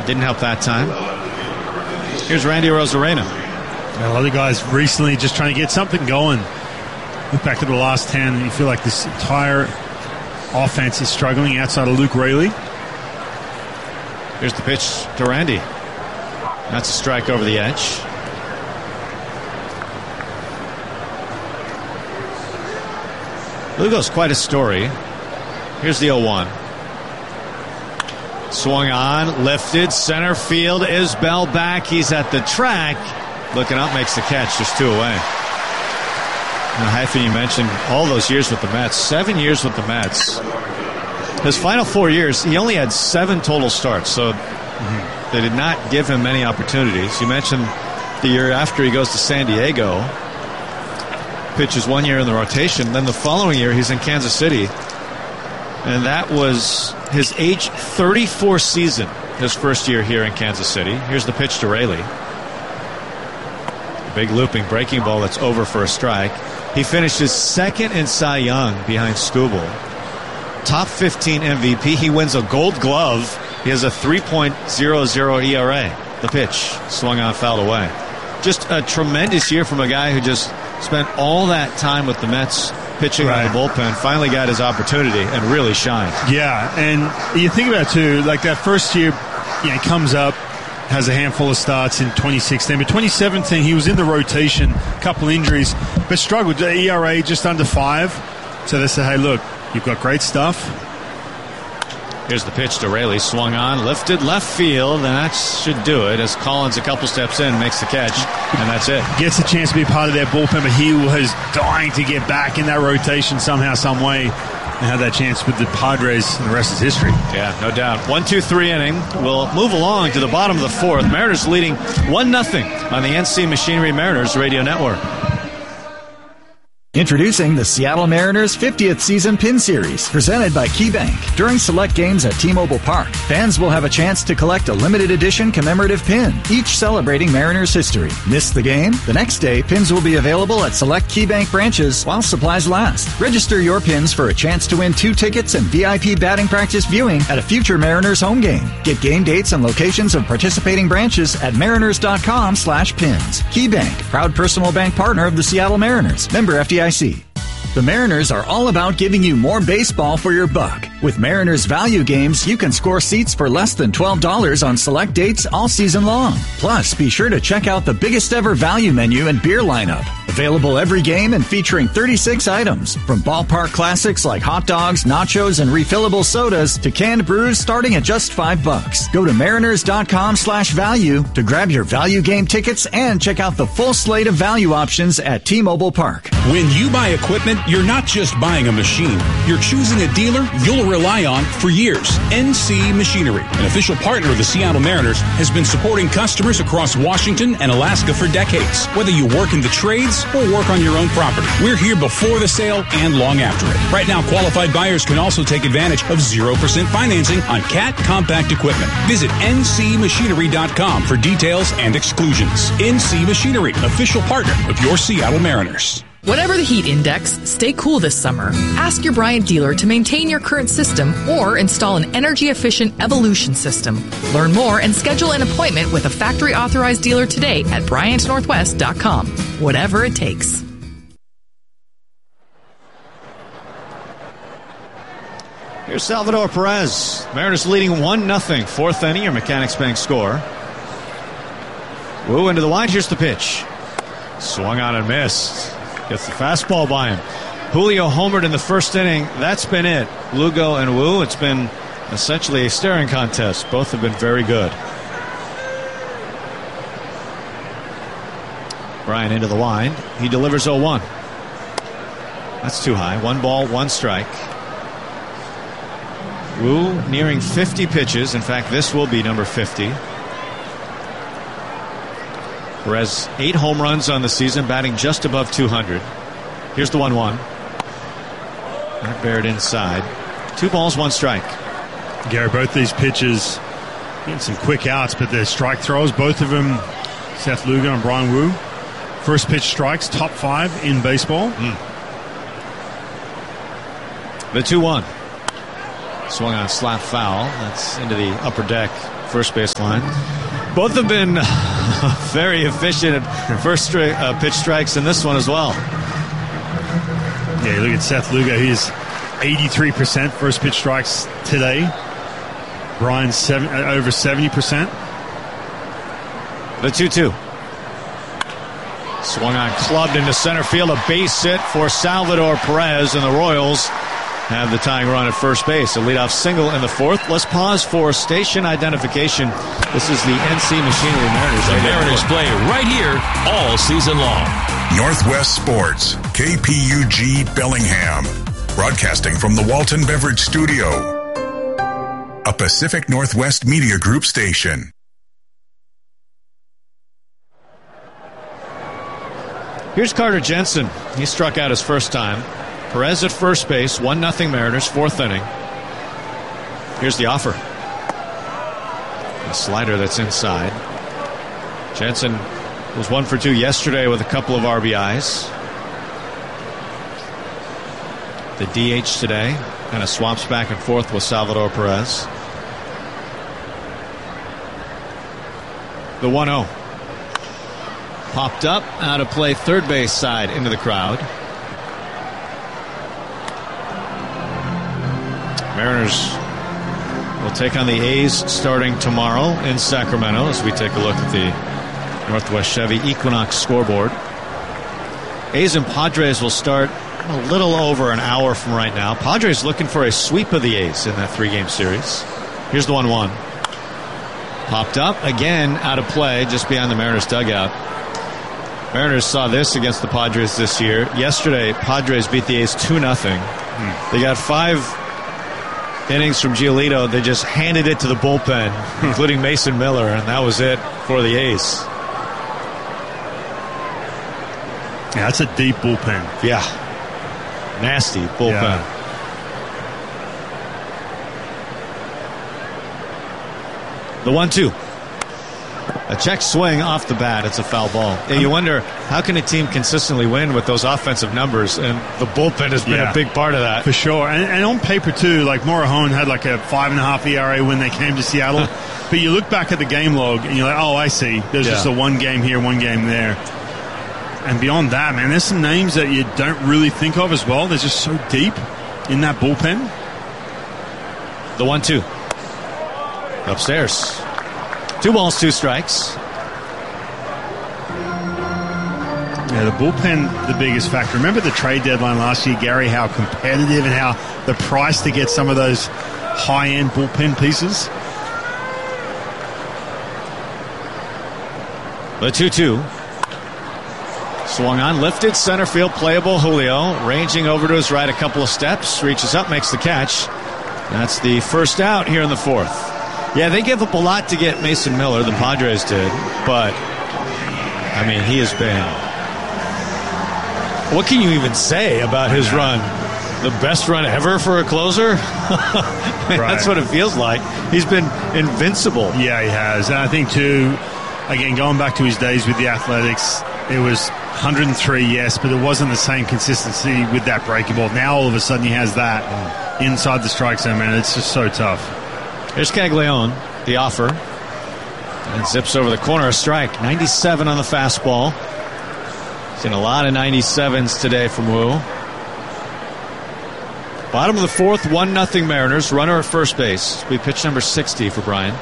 Didn't help that time. Here's Randy Arozarena. A lot of guys recently just trying to get something going. Look back to the last 10, and you feel like this entire offense is struggling outside of Luke Raley. Here's the pitch to Randy. That's a strike over the edge. Lugo's quite a story. Here's the 0-1. Swung on, lifted, center field. Isbell back. He's at the track. Looking up, makes the catch, just 2 away. Now, Hyphen, you mentioned all those years with the Mets. 7 years with the Mets. His final 4 years, he only had 7 total starts, so they did not give him many opportunities. You mentioned the year after he goes to San Diego. Pitches 1 year in the rotation. Then the following year, he's in Kansas City. And that was his age 34 season, his first year here in Kansas City. Here's the pitch to Raley. Big looping breaking ball that's over for a strike. He finishes second in Cy Young behind Skubal. Top 15 MVP. He wins a Gold Glove. He has a 3.00 ERA. The pitch swung on, fouled away. Just a tremendous year from a guy who just spent all that time with the Mets pitching on the bullpen, finally got his opportunity and really shined. Yeah, and you think about it too, like that first year, he comes up, has a handful of starts in 2016, but 2017 he was in the rotation, a couple injuries, but struggled. The ERA just under 5. So they said, hey, look, you've got great stuff. Here's the pitch to Raley, swung on, lifted left field, and that should do it as Collins a couple steps in, makes the catch, and that's it. Gets a chance to be part of their bullpen, but he was dying to get back in that rotation somehow, some way, and had that chance with the Padres, and the rest is history. Yeah, no doubt. 1-2-3 inning. We'll move along to the bottom of the 4th. Mariners leading 1-0 on the NC Machinery Mariners Radio Network. Introducing the Seattle Mariners 50th Season Pin Series, presented by KeyBank. During select games at T-Mobile Park, fans will have a chance to collect a limited edition commemorative pin, each celebrating Mariners history. Miss the game? The next day, pins will be available at select KeyBank branches while supplies last. Register your pins for a chance to win 2 tickets and VIP batting practice viewing at a future Mariners home game. Get game dates and locations of participating branches at mariners.com/pins. KeyBank, proud personal bank partner of the Seattle Mariners. Member FDIC. The Mariners are all about giving you more baseball for your buck. With Mariners value games, you can score seats for less than $12 on select dates all season long. Plus, be sure to check out the biggest ever value menu and beer lineup. Available every game and featuring 36 items. From ballpark classics like hot dogs, nachos, and refillable sodas to canned brews starting at just $5. Go to mariners.com/value to grab your value game tickets and check out the full slate of value options at T-Mobile Park. When you buy equipment, you're not just buying a machine. You're choosing a dealer you'll rely on for years. NC Machinery, an official partner of the Seattle Mariners, has been supporting customers across Washington and Alaska for decades. Whether you work in the trades or work on your own property, we're here before the sale and long after it. Right now, qualified buyers can also take advantage of 0% financing on CAT compact equipment. Visit ncmachinery.com for details and exclusions. NC Machinery, official partner of your Seattle Mariners. Whatever the heat index, stay cool this summer. Ask your Bryant dealer to maintain your current system or install an energy-efficient Evolution system. Learn more and schedule an appointment with a factory-authorized dealer today at BryantNorthwest.com. Whatever it takes. Here's Salvador Perez. Mariners leading 1-0. 4th inning, your Mechanics Bank score. Wu into the wide. Here's the pitch. Swung on and missed. Gets the fastball by him. Julio homered in the first inning. That's been it. Lugo and Wu, it's been essentially a staring contest. Both have been very good. Bryant into the wind. He delivers 0-1. That's too high. 1 ball, 1 strike. Wu nearing 50 pitches. In fact, this will be number 50. Perez 8 home runs on the season, batting just above 200. Here's the 1-1. That buried inside. 2 balls, 1 strike. Gary, both these pitches getting some quick outs, but they're strike throws. Both of them, Seth Lugo and Brian Wu. First pitch strikes, top 5 in baseball. The 2-1. Swung on, slap foul. That's into the upper deck first base line. Both have been very efficient at first pitch strikes in this one as well. Yeah, look at Seth Lugo. He's 83% first pitch strikes today. Brian's over 70%. The 2-2. Swung on, clubbed into center field. A base hit for Salvador Perez, and the Royals have the tying run at first base. A leadoff single in the fourth. Let's pause for station identification. This is the NC Machinery Mariners. The Mariners play right here all season long. Northwest Sports, KPUG Bellingham. Broadcasting from the Walton Beverage Studio. A Pacific Northwest Media Group station. Here's Carter Jensen. He struck out his first time. Perez at first base, 1-0 Mariners, fourth inning. Here's the offer. A slider that's inside. Jensen was 1 for 2 yesterday with a couple of RBIs. The DH today kind of swaps back and forth with Salvador Perez. The 1-0. Popped up, out of play, third base side into the crowd. Mariners will take on the A's starting tomorrow in Sacramento as we take a look at the Northwest Chevy Equinox scoreboard. A's and Padres will start a little over an hour from right now. Padres looking for a sweep of the A's in that 3-game series. Here's the 1-1. Popped up, again out of play just beyond the Mariners dugout. Mariners saw this against the Padres this year. Yesterday, Padres beat the A's 2-0. They got 5 innings from Giolito. They just handed it to the bullpen, including Mason Miller, and that was it for the A's. Yeah, that's a deep bullpen. Yeah. Nasty bullpen. Yeah. The 1-2. A check swing off the bat. It's a foul ball. Yeah, you wonder, how can a team consistently win with those offensive numbers? And the bullpen has been a big part of that. For sure. And on paper, too, like Morejon had like a 5.5 ERA when they came to Seattle. But you look back at the game log and you're like, oh, I see. There's just a 1 game here, 1 game there. And beyond that, man, there's some names that you don't really think of as well. They're just so deep in that bullpen. The 1-2. Upstairs. 2 balls, 2 strikes. Yeah, the bullpen, the biggest factor. Remember the trade deadline last year, Gary, how competitive and how the price to get some of those high-end bullpen pieces? The 2-2. Swung on, lifted, center field, playable. Julio ranging over to his right a couple of steps, reaches up, makes the catch. That's the first out here in the fourth. Yeah, they gave up a lot to get Mason Miller, the Padres did, but, I mean, he has been... What can you even say about his run? The best run ever for a closer? That's what it feels like. He's been invincible. Yeah, he has. And I think, too, again, going back to his days with the Athletics, it was 103, yes, but it wasn't the same consistency with that breaking ball. Now, all of a sudden, he has that inside the strike zone, man. It's just so tough. Here's Caglione, the offer. And zips over the corner, a strike. 97 on the fastball. Seen a lot of 97s today from Wu. Bottom of the fourth, 1-0 Mariners. Runner at first base. This will be pitch number 60 for Brian.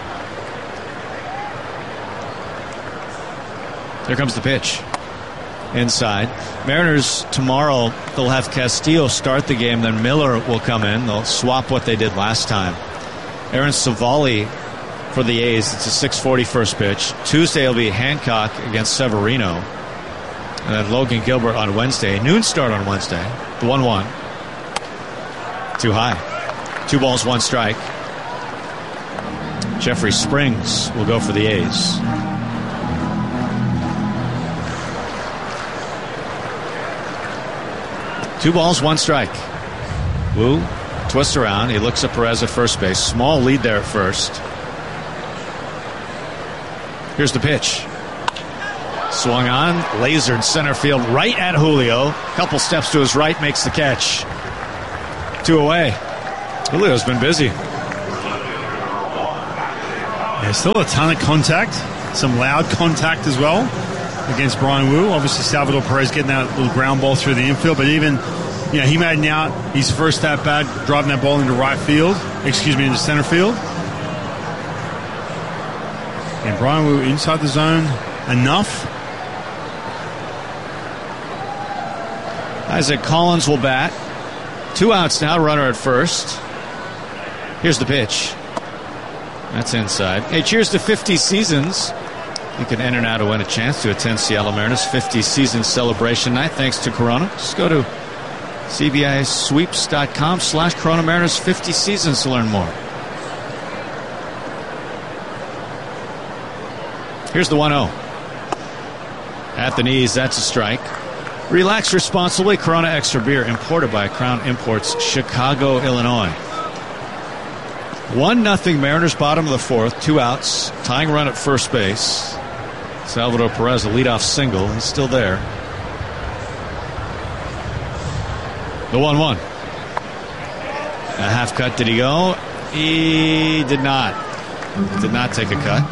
Here comes the pitch. Inside. Mariners tomorrow, they'll have Castillo start the game, then Miller will come in. They'll swap what they did last time. Aaron Savali for the A's. It's a 6:40 first pitch. Tuesday will be Hancock against Severino. And then Logan Gilbert on Wednesday. Noon start on Wednesday. The 1-1. Too high. 2 balls, 1 strike. Jeffrey Springs will go for the A's. Two balls, 1 strike. Wu twists around. He looks at Perez at first base. Small lead there at first. Here's the pitch. Swung on, lasered center field right at Julio. Couple steps to his right, makes the catch. 2 away. Julio's been busy. still a ton of contact, some loud contact as well against Brian Wu. Obviously, Salvador Perez getting that little ground ball through the infield, but even, he made an out. His first at bat, driving that ball into into center field. And Brian Wu inside the zone enough. Isaac Collins will bat. 2 outs now, runner at first. Here's the pitch. That's inside. Hey, cheers to 50 seasons. You can enter now to win a chance to attend Seattle Mariners 50 season celebration night thanks to Corona. Just go to cbisweeps.com/Corona Mariners 50 seasons to learn more. Here's the 1-0. At the knees, that's a strike. Relax responsibly. Corona Extra Beer, imported by Crown Imports, Chicago, Illinois. 1-0 Mariners, bottom of the fourth. 2 outs. Tying run at first base. Salvador Perez, a leadoff single. He's still there. The 1-1. A half cut. Did he go? He did not. Did not take a cut.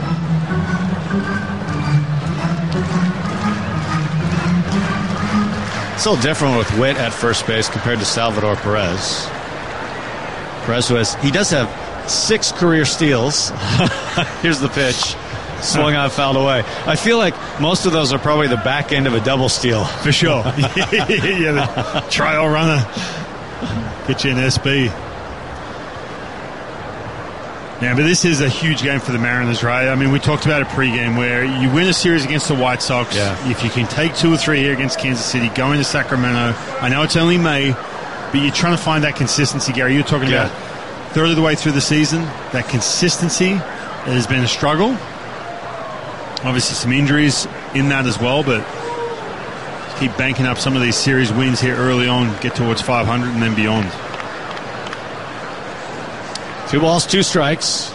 It's a little different with Witt at first base compared to Salvador Perez. Perez, he does have 6 career steals. Here's the pitch. Swung out, fouled away. I feel like most of those are probably the back end of a double steal. For sure. The trial runner. Get you an SB. Yeah, but this is a huge game for the Mariners, right? I mean, we talked about it pregame where you win a series against the White Sox. Yeah. If you can take 2 or 3 here against Kansas City, go into Sacramento. I know it's only May, but you're trying to find that consistency, Gary. You're talking about third of the way through the season. That consistency has been a struggle. Obviously, some injuries in that as well, but keep banking up some of these series wins here early on, get towards 500 and then beyond. 2 balls, 2 strikes.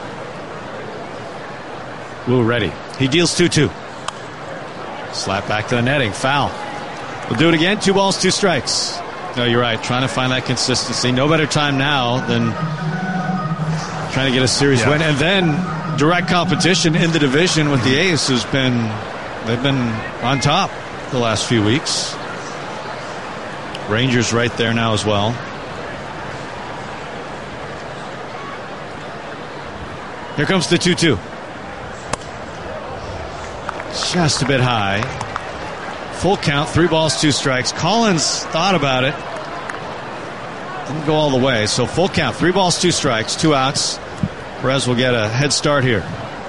Wu ready. He deals 2-2. Slap back to the netting. Foul. We'll do it again. 2 balls, 2 strikes. No, you're right. Trying to find that consistency. No better time now than trying to get a series win. And then direct competition in the division with the A's they've been on top the last few weeks. Rangers right there now as well. Here comes the 2-2. Just a bit high. Full count, 3 balls, 2 strikes. Collins thought about it. Didn't go all the way. So full count, 3 balls, 2 strikes, 2 outs. Perez will get a head start here.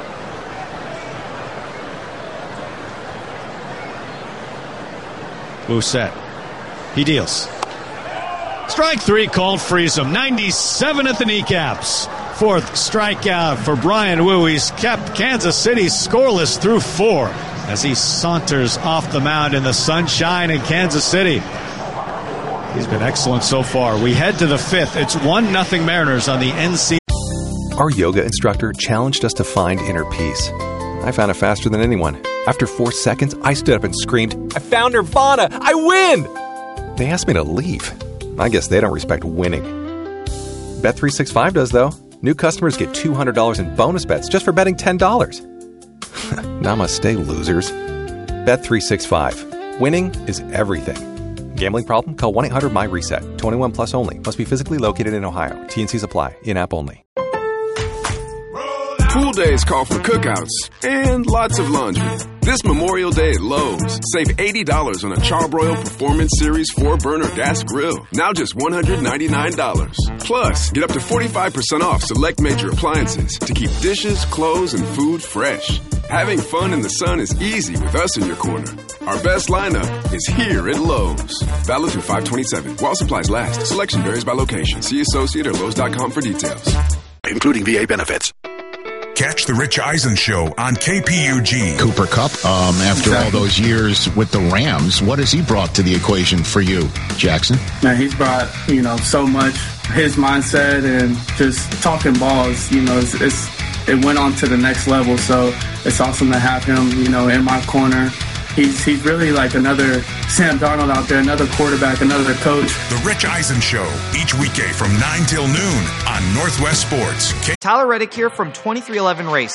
Wu set. He deals. Strike 3 called, frees him. 97 at the kneecaps. 4th strikeout for Brian Wu. He's kept Kansas City scoreless through 4 as he saunters off the mound in the sunshine in Kansas City. He's been excellent so far. We head to the 5th. It's 1-0 Mariners on the NC. Our yoga instructor challenged us to find inner peace. I found it faster than anyone. After 4 seconds, I stood up and screamed, "I found Nirvana! I win!" They asked me to leave. I guess they don't respect winning. Bet365 does, though. New customers get $200 in bonus bets just for betting $10. Namaste, losers. Bet365. Winning is everything. Gambling problem? Call 1-800-MY-RESET. 21 plus only. Must be physically located in Ohio. T&Cs apply. In-app only. Pool days call for cookouts and lots of laundry. This Memorial Day at Lowe's, save $80 on a Charbroil Performance Series 4-burner gas grill. Now just $199. Plus, get up to 45% off select major appliances to keep dishes, clothes, and food fresh. Having fun in the sun is easy with us in your corner. Our best lineup is here at Lowe's. Valid through 5/27. While supplies last. Selection varies by location. See associate or Lowe's.com for details. Including VA benefits. Catch the Rich Eisen Show on KPUG. Cooper Kupp, after all those years with the Rams, what has he brought to the equation for you, Jackson? Man, he's brought, so much. His mindset and just talking balls, it went on to the next level. So it's awesome to have him, in my corner he's really like another Sam Darnold out there, another quarterback, another coach. The Rich Eisen Show, each weekday from 9 till noon on Northwest Sports. Tyler Reddick here from 2311 Racing.